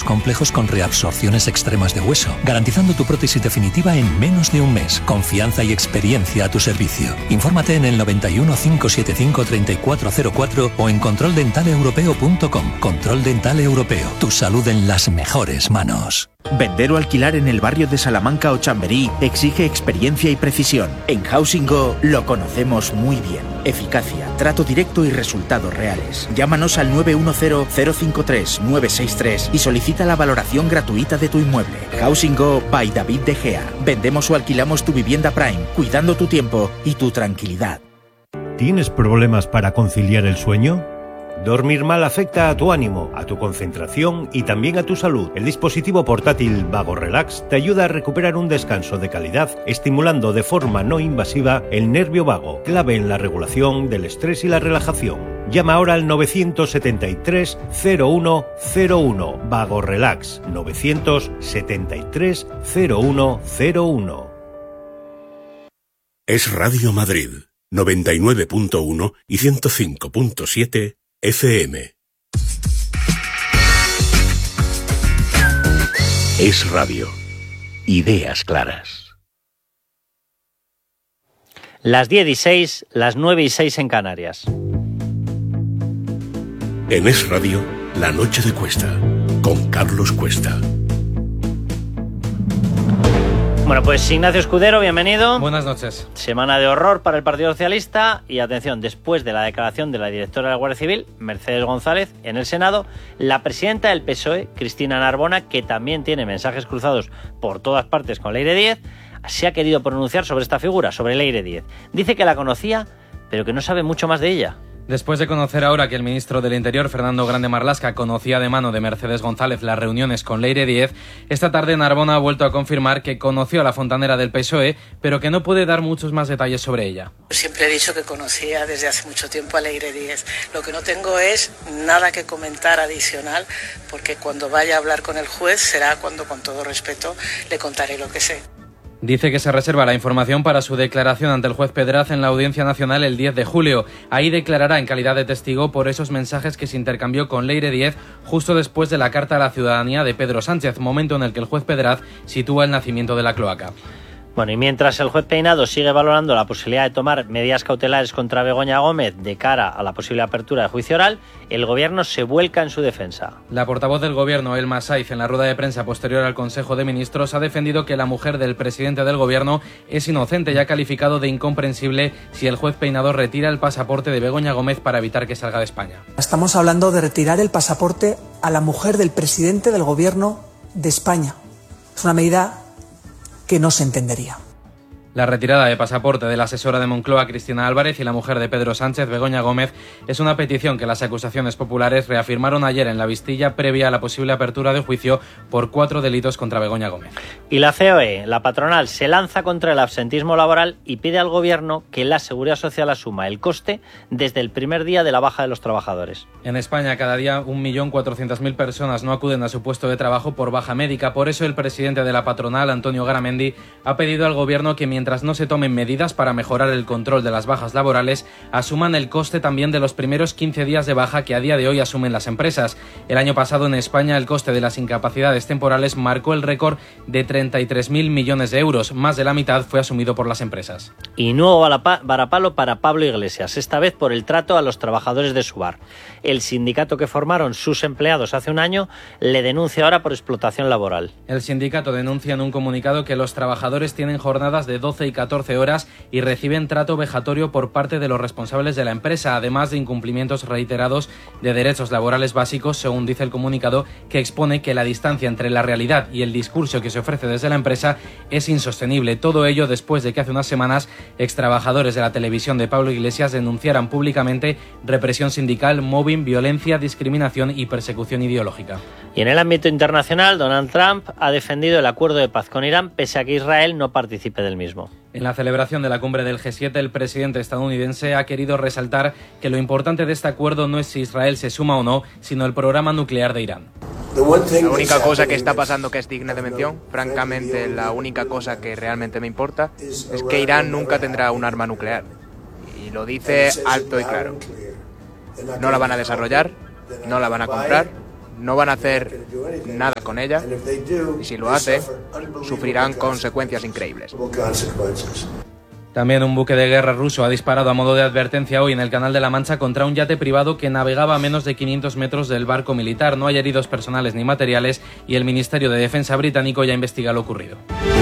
tratamientos complejos con reabsorciones extremas de hueso, garantizando tu prótesis definitiva en menos de un mes. Confianza y experiencia a tu servicio. Infórmate en el 91 575 3404 o en controldentaleuropeo.com. Control Dental Europeo. Tu salud en las mejores manos. Vender o alquilar en el barrio de Salamanca o Chamberí exige experiencia y precisión. En Housing Go lo conocemos muy bien. Eficacia, trato directo y resultados reales. Llámanos al 910-053-963 y solicita la valoración gratuita de tu inmueble. Housing Go by David De Gea. Vendemos o alquilamos tu vivienda Prime, cuidando tu tiempo y tu tranquilidad. ¿Tienes problemas para conciliar el sueño? Dormir mal afecta a tu ánimo, a tu concentración y también a tu salud. El dispositivo portátil Vago Relax te ayuda a recuperar un descanso de calidad, estimulando de forma no invasiva el nervio vago, clave en la regulación del estrés y la relajación. Llama ahora al 973 0101 Vago Relax 973 0101. Es Radio Madrid 99.1 y 105.7 FM. Es radio. Ideas claras. Las 10:06, las 9:06 en Canarias. En Es Radio, La Noche de Cuesta, con Carlos Cuesta. Bueno, pues Ignacio Escudero, bienvenido. Buenas noches. Semana de horror para el Partido Socialista y atención, después de la declaración de la directora de la Guardia Civil, Mercedes González, en el Senado, la presidenta del PSOE, Cristina Narbona, que también tiene mensajes cruzados por todas partes con Leire Díez, se ha querido pronunciar sobre esta figura, sobre Leire Díez. Dice que la conocía, pero que no sabe mucho más de ella. Después de conocer ahora que el ministro del Interior, Fernando Grande Marlaska, conocía de mano de Mercedes González las reuniones con Leire Díez, esta tarde Narbona ha vuelto a confirmar que conoció a la fontanera del PSOE, pero que no puede dar muchos más detalles sobre ella. Siempre he dicho que conocía desde hace mucho tiempo a Leire Díez. Lo que no tengo es nada que comentar adicional, porque cuando vaya a hablar con el juez será cuando, con todo respeto, le contaré lo que sé. Dice que se reserva la información para su declaración ante el juez Pedraz en la Audiencia Nacional el 10 de julio. Ahí declarará en calidad de testigo por esos mensajes que se intercambió con Leire Díez justo después de la carta a la ciudadanía de Pedro Sánchez, momento en el que el juez Pedraz sitúa el nacimiento de la cloaca. Bueno, y mientras el juez Peinado sigue valorando la posibilidad de tomar medidas cautelares contra Begoña Gómez de cara a la posible apertura de juicio oral, el Gobierno se vuelca en su defensa. La portavoz del Gobierno, Elma Saiz, en la rueda de prensa posterior al Consejo de Ministros, ha defendido que la mujer del presidente del Gobierno es inocente y ha calificado de incomprensible si el juez Peinado retira el pasaporte de Begoña Gómez para evitar que salga de España. Estamos hablando de retirar el pasaporte a la mujer del presidente del Gobierno de España. Es una medida que no se entendería. La retirada de pasaporte de la asesora de Moncloa, Cristina Álvarez, y la mujer de Pedro Sánchez, Begoña Gómez, es una petición que las acusaciones populares reafirmaron ayer en la vistilla previa a la posible apertura de juicio por 4 delitos contra Begoña Gómez. Y la COE, la patronal, se lanza contra el absentismo laboral y pide al Gobierno que la Seguridad Social asuma el coste desde el primer día de la baja de los trabajadores. En España, cada día 1.400.000 personas no acuden a su puesto de trabajo por baja médica. Por eso el presidente de la patronal, Antonio Garamendi, ha pedido al Gobierno que mientras no se tomen medidas para mejorar el control de las bajas laborales, asuman el coste también de los primeros 15 días de baja que a día de hoy asumen las empresas. El año pasado en España el coste de las incapacidades temporales marcó el récord de 33.000 millones de euros. Más de la mitad fue asumido por las empresas. Y nuevo varapalo para Pablo Iglesias, esta vez por el trato a los trabajadores de Subar. El sindicato que formaron sus empleados hace un año le denuncia ahora por explotación laboral. El sindicato denuncia en un comunicado que los trabajadores tienen jornadas de 12 y 14 horas y reciben trato vejatorio por parte de los responsables de la empresa, además de incumplimientos reiterados de derechos laborales básicos, según dice el comunicado, que expone que la distancia entre la realidad y el discurso que se ofrece desde la empresa es insostenible. Todo ello después de que hace unas semanas extrabajadores de la televisión de Pablo Iglesias denunciaran públicamente represión sindical, mobbing, violencia, discriminación y persecución ideológica. Y en el ámbito internacional, Donald Trump ha defendido el acuerdo de paz con Irán pese a que Israel no participe del mismo. En la celebración de la cumbre del G7, el presidente estadounidense ha querido resaltar que lo importante de este acuerdo no es si Israel se suma o no, sino el programa nuclear de Irán. La única cosa que está pasando que es digna de mención, francamente la única cosa que realmente me importa, es que Irán nunca tendrá un arma nuclear. Y lo dice alto y claro. No la van a desarrollar, no la van a comprar, no van a hacer nada con ella y si lo hacen, sufrirán consecuencias increíbles. También un buque de guerra ruso ha disparado a modo de advertencia hoy en el Canal de la Mancha contra un yate privado que navegaba a menos de 500 metros del barco militar. No hay heridos personales ni materiales y el Ministerio de Defensa británico ya investiga lo ocurrido.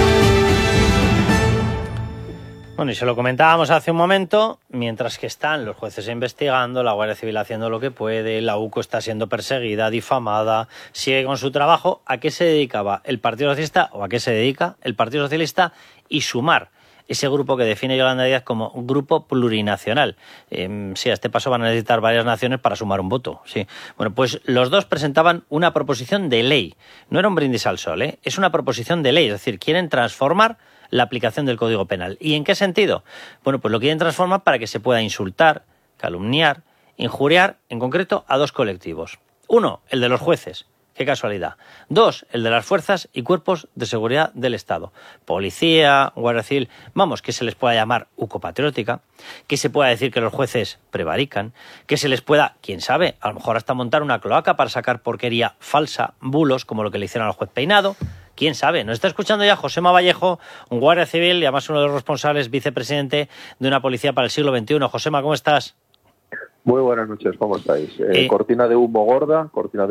Bueno, y se lo comentábamos hace un momento, mientras que están los jueces investigando, la Guardia Civil haciendo lo que puede, la UCO está siendo perseguida, difamada, sigue con su trabajo. ¿A qué se dedicaba el Partido Socialista o a qué se dedica el Partido Socialista y Sumar? Ese grupo que define Yolanda Díaz como un grupo plurinacional. Sí, a este paso van a necesitar varias naciones para sumar un voto. Sí. Bueno, pues los dos presentaban una proposición de ley. No era un brindis al sol, ¿eh? Es una proposición de ley. Es decir, quieren transformar la aplicación del Código Penal. ¿Y en qué sentido? Bueno, pues lo quieren transformar para que se pueda insultar, calumniar, injuriar, en concreto, a dos colectivos. Uno, el de los jueces. Qué casualidad. Dos, el de las fuerzas y cuerpos de seguridad del Estado. Policía, Guardia Civil, vamos, que se les pueda llamar ucopatriótica, que se pueda decir que los jueces prevarican, que se les pueda, quién sabe, a lo mejor hasta montar una cloaca para sacar porquería falsa, bulos, como lo que le hicieron al juez Peinado. ¿Quién sabe? Nos está escuchando ya Josema Vallejo, un guardia civil y además uno de los responsables, vicepresidente de una policía para el siglo XXI. Josema, ¿cómo estás? Muy buenas noches, ¿cómo estáis? ¿Cortina de humo gorda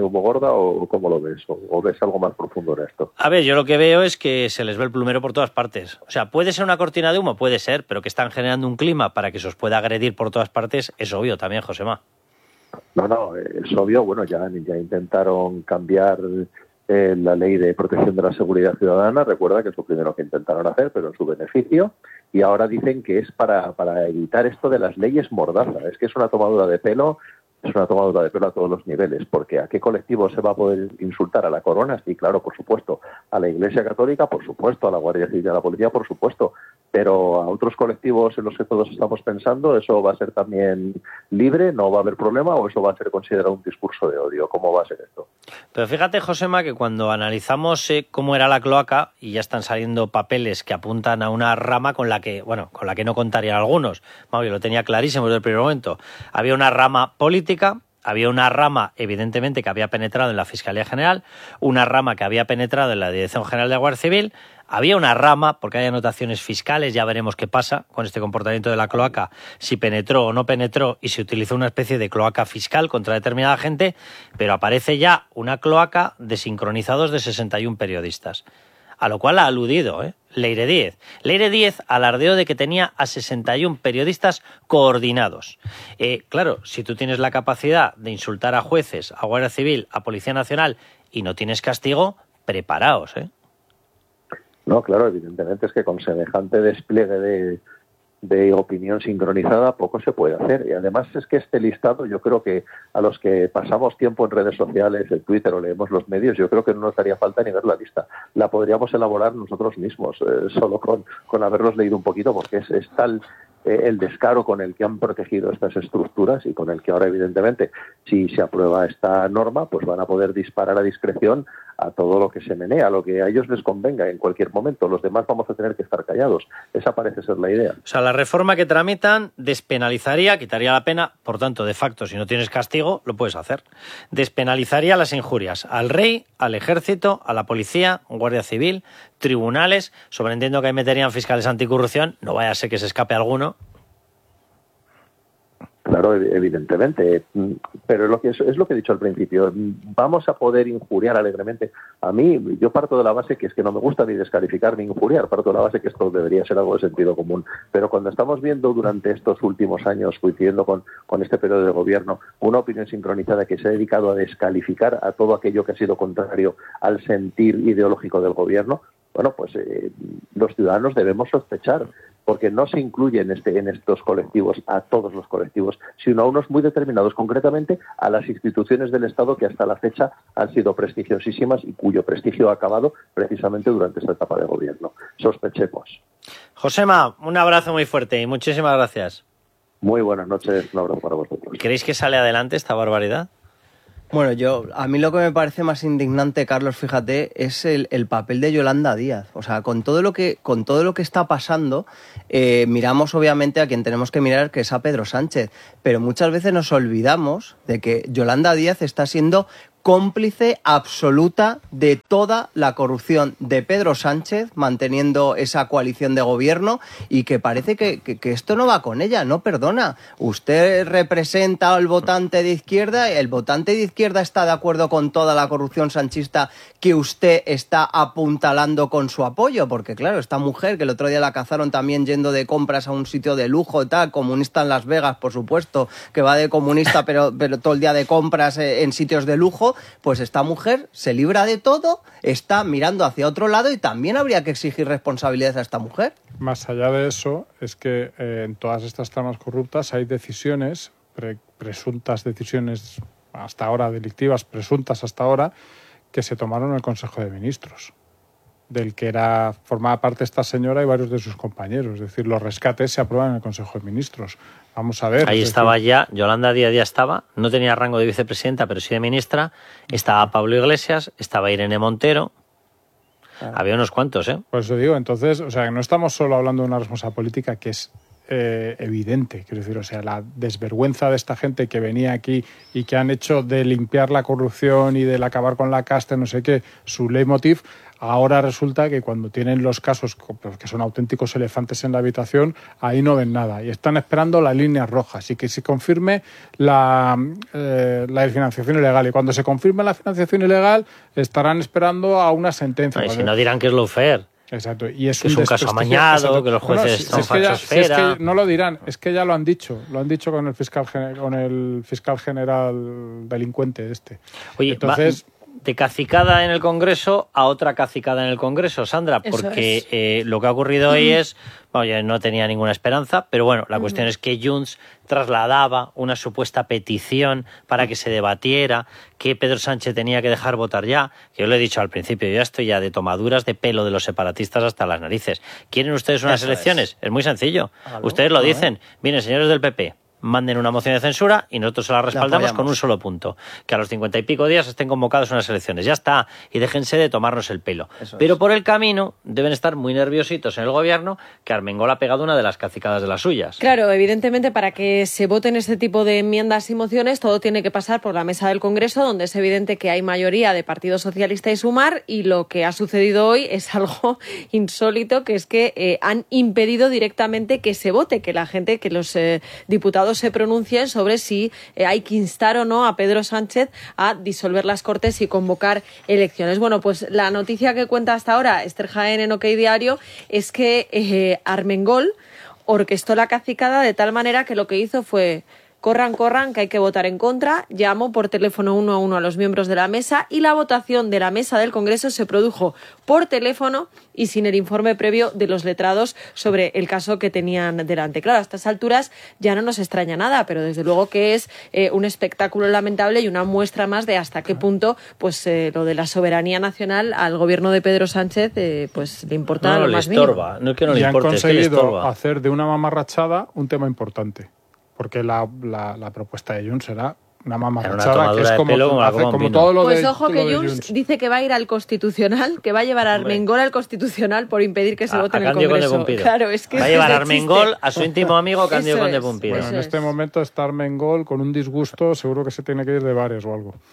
o cómo lo ves? ¿O ves algo más profundo en esto? A ver, yo lo que veo es que se les ve el plumero por todas partes. O sea, ¿puede ser una cortina de humo? Puede ser, pero que están generando un clima para que se os pueda agredir por todas partes es obvio también, Josema. No, es obvio. Bueno, ya intentaron cambiar la ley de protección de la seguridad ciudadana. Recuerda que es lo primero que intentaron hacer, pero en su beneficio. Y ahora dicen que es para evitar esto de las leyes mordaza. Es que es una tomadura de pelo a todos los niveles, porque ¿a qué colectivo se va a poder insultar? ¿A la corona? Sí, claro, por supuesto. ¿A la Iglesia Católica? Por supuesto. ¿A la Guardia Civil y a la Policía? Por supuesto. Pero a otros colectivos en los que todos estamos pensando, ¿eso va a ser también libre? ¿No va a haber problema? ¿O eso va a ser considerado un discurso de odio? ¿Cómo va a ser esto? Pero fíjate, Josema, que cuando analizamos cómo era la cloaca, y ya están saliendo papeles que apuntan a una rama con la que no contarían algunos. Yo lo tenía clarísimo desde el primer momento. Había una rama política, había una rama, evidentemente, que había penetrado en la Fiscalía General, una rama que había penetrado en la Dirección General de Guardia Civil, había una rama, porque hay anotaciones fiscales, ya veremos qué pasa con este comportamiento de la cloaca, si penetró o no penetró, y se utilizó una especie de cloaca fiscal contra determinada gente, pero aparece ya una cloaca de sincronizados de 61 periodistas. A lo cual ha aludido Leire Díez. Leire Díez alardeó de que tenía a 61 periodistas coordinados. Claro, si tú tienes la capacidad de insultar a jueces, a Guardia Civil, a Policía Nacional y no tienes castigo, preparaos, No, claro, evidentemente es que con semejante despliegue de opinión sincronizada poco se puede hacer. Y además es que este listado, yo creo que a los que pasamos tiempo en redes sociales, en Twitter o leemos los medios, yo creo que no nos haría falta ni ver la lista. La podríamos elaborar nosotros mismos, solo con haberlos leído un poquito, porque es tal el descaro con el que han protegido estas estructuras y con el que ahora, evidentemente, si se aprueba esta norma, pues van a poder disparar a discreción a todo lo que se menea, a lo que a ellos les convenga en cualquier momento. Los demás vamos a tener que estar callados. Esa parece ser la idea. O sea, la reforma que tramitan despenalizaría, quitaría la pena, por tanto, de facto, si no tienes castigo, lo puedes hacer. Despenalizaría las injurias al rey, al ejército, a la policía, Guardia Civil, tribunales, sobreentiendo que ahí meterían fiscales anticorrupción, no vaya a ser que se escape alguno. Claro, evidentemente, pero es lo que he dicho al principio. Vamos a poder injuriar alegremente. A mí, yo parto de la base que es que no me gusta ni descalificar ni injuriar, parto de la base que esto debería ser algo de sentido común. Pero cuando estamos viendo durante estos últimos años, coincidiendo con este periodo de gobierno, una opinión sincronizada que se ha dedicado a descalificar a todo aquello que ha sido contrario al sentir ideológico del gobierno, bueno, pues los ciudadanos debemos sospechar, porque no se incluye en estos colectivos a todos los colectivos, sino a unos muy determinados, concretamente a las instituciones del Estado que hasta la fecha han sido prestigiosísimas y cuyo prestigio ha acabado precisamente durante esta etapa de gobierno. Sospechemos. Josema, un abrazo muy fuerte y muchísimas gracias. Muy buenas noches, un abrazo para vosotros. ¿Creéis que sale adelante esta barbaridad? Bueno, a mí lo que me parece más indignante, Carlos, fíjate, es el papel de Yolanda Díaz. O sea, con todo lo que está pasando, miramos obviamente a quien tenemos que mirar, que es a Pedro Sánchez. Pero muchas veces nos olvidamos de que Yolanda Díaz está siendo cómplice absoluta de toda la corrupción de Pedro Sánchez, manteniendo esa coalición de gobierno, y que parece que esto no va con ella, no perdona. Usted representa al votante de izquierda, el votante de izquierda está de acuerdo con toda la corrupción sanchista que usted está apuntalando con su apoyo, porque claro, esta mujer que el otro día la cazaron también yendo de compras a un sitio de lujo y tal, comunista en Las Vegas, por supuesto, que va de comunista pero todo el día de compras en sitios de lujo, pues esta mujer se libra de todo, está mirando hacia otro lado, y también habría que exigir responsabilidades a esta mujer. Más allá de eso, es que en todas estas tramas corruptas hay decisiones, presuntas decisiones hasta ahora delictivas, presuntas hasta ahora, que se tomaron en el Consejo de Ministros, del que formaba parte esta señora y varios de sus compañeros. Es decir, los rescates se aprueban en el Consejo de Ministros. Vamos a ver. Ahí estaba ya, Yolanda Díaz ya estaba, no tenía rango de vicepresidenta, pero sí de ministra, estaba Pablo Iglesias, estaba Irene Montero, había unos cuantos, ¿eh? Por eso digo, entonces, o sea, que no estamos solo hablando de una responsabilidad política que es evidente, quiero decir, o sea, la desvergüenza de esta gente que venía aquí y que han hecho de limpiar la corrupción y del acabar con la casta, no sé qué, su leitmotiv. Ahora resulta que cuando tienen los casos que son auténticos elefantes en la habitación, ahí no ven nada y están esperando las líneas rojas y que se confirme la financiación ilegal. Y cuando se confirme la financiación ilegal, estarán esperando a una sentencia. Y si no dirán que es lawfare. Exacto. Y es un caso amañado, que los jueces son falsosfera. Es que no lo dirán, es que ya lo han dicho con el fiscal general delincuente este. Oye, entonces... de cacicada en el Congreso a otra cacicada en el Congreso, Sandra, porque lo que ha ocurrido hoy es, yo no tenía ninguna esperanza, pero bueno, la cuestión es que Junts trasladaba una supuesta petición para que se debatiera, que Pedro Sánchez tenía que dejar votar ya, que yo lo he dicho al principio, yo ya estoy ya de tomaduras de pelo de los separatistas hasta las narices. ¿Quieren ustedes unas elecciones? Es muy sencillo. Ustedes lo dicen. Miren, señores del PP, manden una moción de censura y nosotros se la respaldamos con un solo punto, que a los 50 y pico días estén convocadas unas elecciones. Ya está, y déjense de tomarnos el pelo. Pero por el camino deben estar muy nerviositos en el gobierno, que Armengol ha pegado una de las cacicadas de las suyas. Claro, evidentemente para que se voten este tipo de enmiendas y mociones todo tiene que pasar por la mesa del Congreso, donde es evidente que hay mayoría de Partido Socialista y Sumar, y lo que ha sucedido hoy es algo insólito, que es que han impedido directamente que se vote, que los diputados se pronuncien sobre si hay que instar o no a Pedro Sánchez a disolver las Cortes y convocar elecciones. Bueno, pues la noticia que cuenta hasta ahora Esther Jaén en OK Diario es que Armengol orquestó la cacicada de tal manera que lo que hizo fue: corran, que hay que votar en contra. Llamó por teléfono 1 a 1 a los miembros de la mesa y la votación de la mesa del Congreso se produjo por teléfono y sin el informe previo de los letrados sobre el caso que tenían delante. Claro, a estas alturas ya no nos extraña nada, pero desde luego que es un espectáculo lamentable y una muestra más de hasta qué punto pues lo de la soberanía nacional al gobierno de Pedro Sánchez pues le importa lo más mínimo. No es que no le importe, es que le estorba. Han conseguido hacer de una mamarrachada un tema importante. Porque la propuesta de Junts será una mamarrachada, que es como todo lo de... Pues ojo que Junts dice que va a ir al Constitucional, que va a llevar a Armengol al Constitucional por impedir que se vote en el Congreso. Claro, es que va a llevar a Armengol a su íntimo amigo Cándido Conde Pumpido. Bueno, en este momento está Armengol con un disgusto, seguro que se tiene que ir de bares o algo.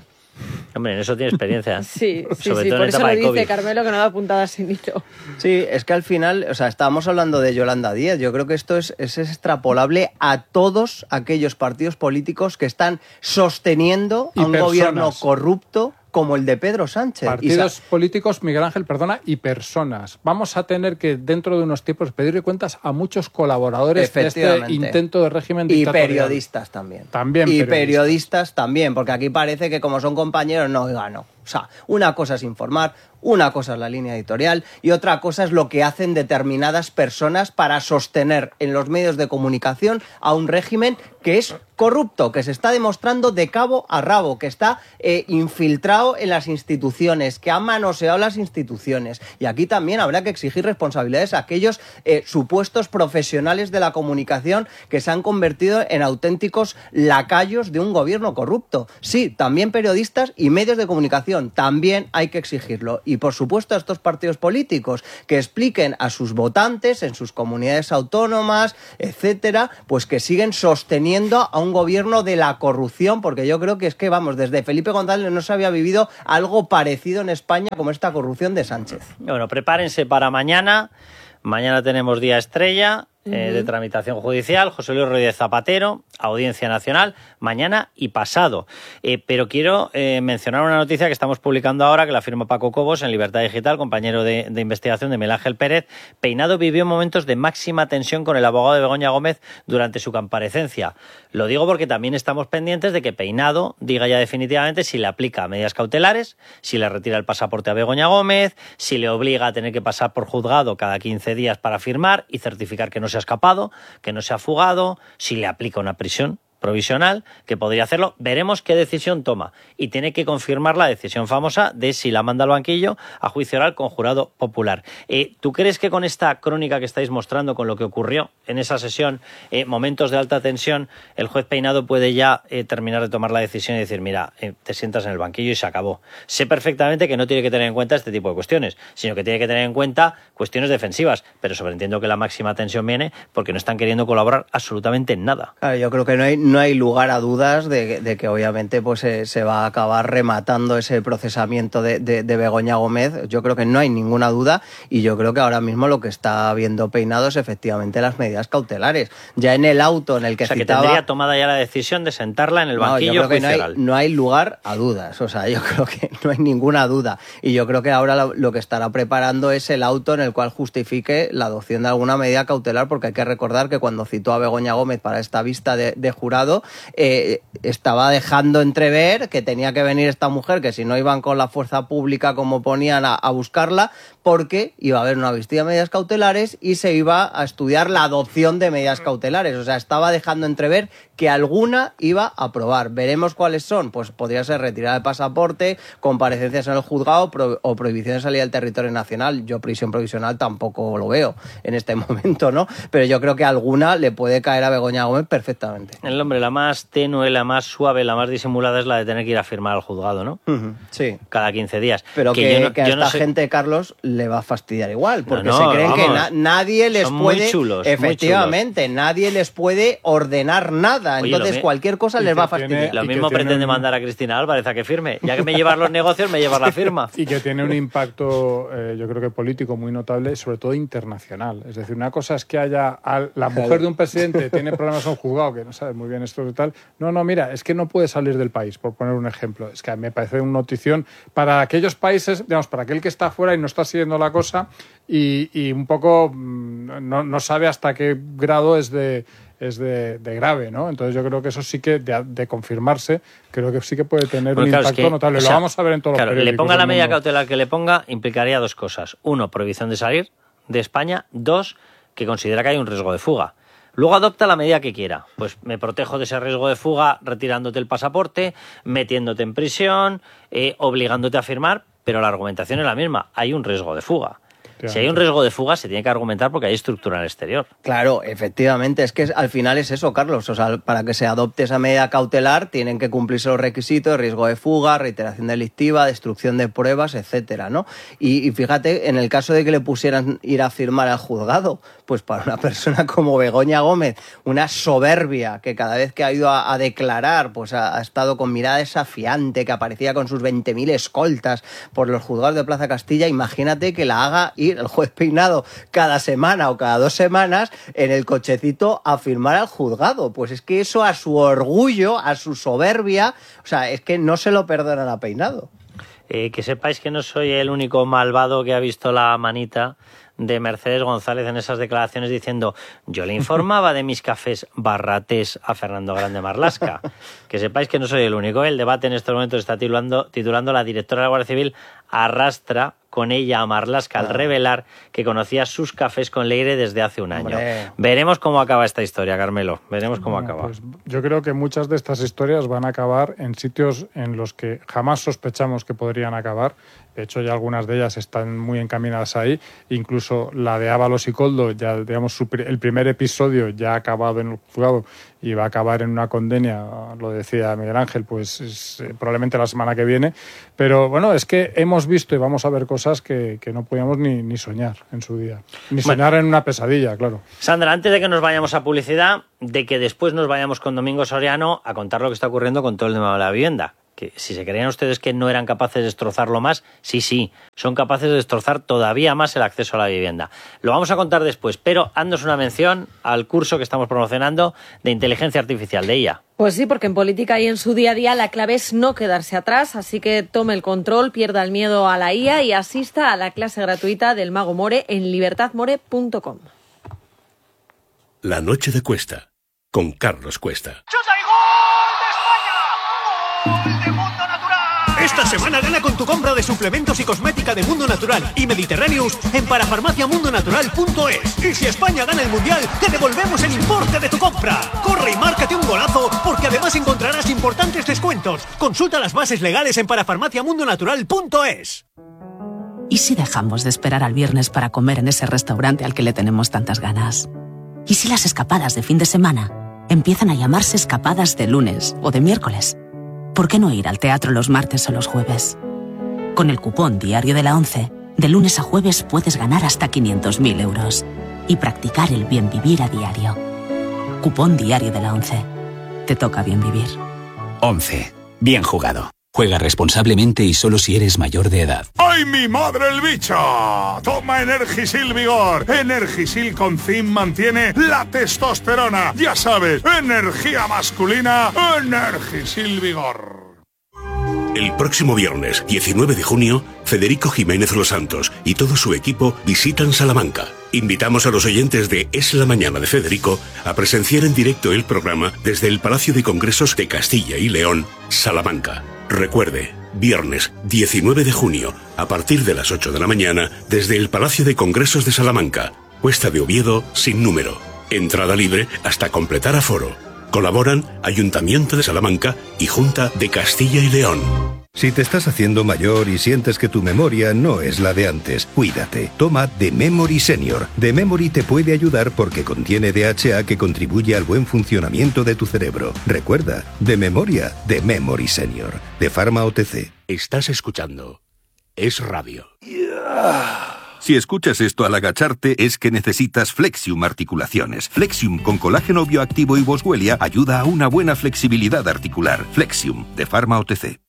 Hombre, en eso tiene experiencia. Sí, por eso lo dice Carmelo, que no da apuntadas sin hilo. Sí, es que al final, estábamos hablando de Yolanda Díaz. Yo creo que esto es extrapolable a todos aquellos partidos políticos que están sosteniendo a un gobierno corrupto como el de Pedro Sánchez. Partidos políticos, Miguel Ángel, y personas. Vamos a tener que, dentro de unos tiempos, pedirle cuentas a muchos colaboradores de este intento de régimen dictatorial. Y periodistas también. Y periodistas también, porque aquí parece que como son compañeros, no. O sea, una cosa es informar, una cosa es la línea editorial y otra cosa es lo que hacen determinadas personas para sostener en los medios de comunicación a un régimen que es corrupto, que se está demostrando de cabo a rabo, que está infiltrado en las instituciones, que ha manoseado las instituciones. Y aquí también habrá que exigir responsabilidades a aquellos supuestos profesionales de la comunicación que se han convertido en auténticos lacayos de un gobierno corrupto. Sí, también periodistas y medios de comunicación. corrupción. También hay que exigirlo. Y, por supuesto, a estos partidos políticos que expliquen a sus votantes en sus comunidades autónomas, etcétera, pues que siguen sosteniendo a un gobierno de la corrupción, porque yo creo que es que, vamos, desde Felipe González no se había vivido algo parecido en España como esta corrupción de Sánchez. Bueno, prepárense para mañana. Mañana tenemos día estrella de tramitación judicial, José Luis Rodríguez Zapatero, Audiencia Nacional, mañana y pasado. Pero quiero mencionar una noticia que estamos publicando ahora, que la firma Paco Cobos en Libertad Digital, compañero de investigación de Miguel Ángel Pérez. Peinado vivió momentos de máxima tensión con el abogado de Begoña Gómez durante su comparecencia. Lo digo porque también estamos pendientes de que Peinado diga ya definitivamente si le aplica medidas cautelares, si le retira el pasaporte a Begoña Gómez, si le obliga a tener que pasar por juzgado cada 15 días para firmar y certificar que no se ha escapado, que no se ha fugado, si le aplica una prisión provisional, que podría hacerlo. Veremos qué decisión toma y tiene que confirmar la decisión famosa de si la manda al banquillo a juicio oral con jurado popular. ¿Tú crees que con esta crónica que estáis mostrando, con lo que ocurrió en esa sesión, momentos de alta tensión, el juez Peinado puede ya terminar de tomar la decisión y decir, mira, te sientas en el banquillo y se acabó? Sé perfectamente que no tiene que tener en cuenta este tipo de cuestiones, sino que tiene que tener en cuenta cuestiones defensivas, pero sobreentiendo que la máxima tensión viene porque no están queriendo colaborar absolutamente en nada. Claro, yo creo que no hay lugar a dudas de que obviamente pues se va a acabar rematando ese procesamiento de Begoña Gómez. Yo creo que no hay ninguna duda y yo creo que ahora mismo lo que está viendo Peinado es efectivamente las medidas cautelares. Ya en el auto en el que citaba... que tendría tomada ya la decisión de sentarla en el banquillo. Yo creo que no hay lugar a dudas. O sea, yo creo que no hay ninguna duda. Y yo creo que ahora lo que estará preparando es el auto en el cual justifique la adopción de alguna medida cautelar, porque hay que recordar que cuando citó a Begoña Gómez para esta vista de jurado, estaba dejando entrever que tenía que venir esta mujer, que si no iban con la fuerza pública como ponían a buscarla, porque iba a haber una vista de medidas cautelares y se iba a estudiar la adopción de medidas cautelares. O sea, estaba dejando entrever que alguna iba a aprobar. Veremos cuáles son. Pues podría ser retirada de pasaporte, comparecencias en el juzgado o prohibición de salida del territorio nacional. Yo prisión provisional tampoco lo veo en este momento, ¿no? Pero yo creo que alguna le puede caer a Begoña Gómez perfectamente. El hombre, la más tenue, la más suave, la más disimulada es la de tener que ir a firmar al juzgado, ¿no? Sí. Cada 15 días. Pero que a esta gente, Carlos, le va a fastidiar igual, porque se creen que nadie les puede... Muy chulos, efectivamente, nadie les puede ordenar nada. Oye, entonces cualquier cosa les va a fastidiar. Lo mismo pretende mandar a Cristina Álvarez a que firme. Ya que me llevas los negocios, me llevas la firma. Y que tiene un impacto, yo creo que político muy notable, sobre todo internacional. Es decir, una cosa es que haya la mujer de un presidente tiene problemas en un juzgado, que no sabe muy bien esto y tal. No, mira, es que no puede salir del país, por poner un ejemplo. Es que me parece una notición para aquellos países, digamos, para aquel que está afuera y no está siguiendo la cosa y un poco no sabe hasta qué grado es de grave, ¿no? Entonces yo creo que eso sí que, de confirmarse, creo que sí que puede tener un impacto notable. Lo vamos a ver en todos los periódicos. Le ponga la medida cautelar que le ponga, implicaría dos cosas. Uno, prohibición de salir de España. Dos, que considera que hay un riesgo de fuga. Luego adopta la medida que quiera. Pues me protejo de ese riesgo de fuga retirándote el pasaporte, metiéndote en prisión, obligándote a firmar, pero la argumentación es la misma. Hay un riesgo de fuga. Si hay un riesgo de fuga, se tiene que argumentar porque hay estructura en el exterior. Claro, efectivamente. Es que al final es eso, Carlos. O sea, para que se adopte esa medida cautelar tienen que cumplirse los requisitos: riesgo de fuga, reiteración delictiva, destrucción de pruebas, etcétera, ¿no? Y fíjate, en el caso de que le pusieran ir a firmar al juzgado, pues para una persona como Begoña Gómez, una soberbia que cada vez que ha ido a declarar, pues ha estado con mirada desafiante, que aparecía con sus 20.000 escoltas por los juzgados de Plaza Castilla. Imagínate que la haga ir el juez Peinado cada semana o cada 2 semanas en el cochecito a firmar al juzgado. Pues es que eso, a su orgullo, a su soberbia, o sea, es que no se lo perdonan a Peinado. Que sepáis que no soy el único malvado que ha visto la manita de Mercedes González en esas declaraciones diciendo: yo le informaba de mis cafés barratés a Fernando Grande Marlaska. Que sepáis que no soy el único. El debate en estos momentos está titulando la directora de la Guardia Civil arrastra con ella a Marlaska al revelar que conocía sus cafés con Leire desde hace un año. Veremos cómo acaba esta historia, Carmelo. Veremos cómo acaba. Pues yo creo que muchas de estas historias van a acabar en sitios en los que jamás sospechamos que podrían acabar. De hecho, ya algunas de ellas están muy encaminadas ahí. Incluso la de Ábalos y Koldo, ya digamos, el primer episodio ya ha acabado en el juzgado y va a acabar en una condena, lo decía Miguel Ángel, pues probablemente la semana que viene. Pero bueno, es que hemos visto y vamos a ver cosas que no podíamos ni soñar en su día. Ni soñar en una pesadilla, claro. Sandra, antes de que nos vayamos a publicidad, de que después nos vayamos con Domingo Soriano a contar lo que está ocurriendo con todo el tema de la vivienda. Que si se creían ustedes que no eran capaces de destrozarlo más, sí, son capaces de destrozar todavía más el acceso a la vivienda. Lo vamos a contar después, pero haznos una mención al curso que estamos promocionando de inteligencia artificial, de IA. Pues sí, porque en política y en su día a día la clave es no quedarse atrás, así que tome el control, pierda el miedo a la IA y asista a la clase gratuita del Mago More en libertadmore.com. La noche de Cuesta, con Carlos Cuesta. Esta semana gana con tu compra de suplementos y cosmética de Mundo Natural y Mediterraneous en parafarmaciamundonatural.es. Y si España gana el Mundial, te devolvemos el importe de tu compra. Corre y márcate un golazo, porque además encontrarás importantes descuentos. Consulta las bases legales en parafarmaciamundonatural.es. ¿Y si dejamos de esperar al viernes para comer en ese restaurante al que le tenemos tantas ganas? ¿Y si las escapadas de fin de semana empiezan a llamarse escapadas de lunes o de miércoles? ¿Por qué no ir al teatro los martes o los jueves? Con el cupón Diario de la ONCE, de lunes a jueves puedes ganar hasta 500.000 euros y practicar el bien vivir a diario. Cupón Diario de la ONCE. Te toca bien vivir. 11. Bien jugado. Juega responsablemente y solo si eres mayor de edad. ¡Ay, mi madre el bicho! Toma Energisil Vigor. Energisil con zinc mantiene la testosterona. Ya sabes, energía masculina, Energisil Vigor. El próximo viernes, 19 de junio, Federico Jiménez Los Santos y todo su equipo visitan Salamanca. Invitamos a los oyentes de Es la Mañana de Federico a presenciar en directo el programa desde el Palacio de Congresos de Castilla y León, Salamanca. Recuerde, viernes 19 de junio, a partir de las 8 de la mañana, desde el Palacio de Congresos de Salamanca, Cuesta de Oviedo, sin número. Entrada libre hasta completar aforo. Colaboran Ayuntamiento de Salamanca y Junta de Castilla y León. Si te estás haciendo mayor y sientes que tu memoria no es la de antes, cuídate. Toma The Memory Senior. The Memory te puede ayudar porque contiene DHA que contribuye al buen funcionamiento de tu cerebro. Recuerda, de memoria, The Memory Senior. De Pharma OTC. Estás escuchando Es Radio. Si escuchas esto al agacharte es que necesitas Flexium Articulaciones. Flexium con colágeno bioactivo y Boswellia ayuda a una buena flexibilidad articular. Flexium, de Pharma OTC.